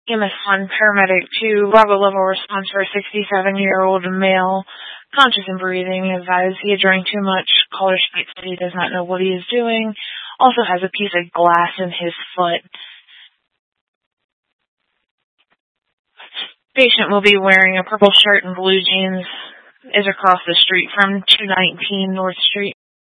EMS 1 paramedic to Bravo level response for a 67-year-old male, conscious and breathing, advised he had drank too much. Caller states that he does not know what he is doing. Also has a piece of glass in his foot. Patient will be wearing a purple shirt and blue jeans. Is across the street from 219 North Street.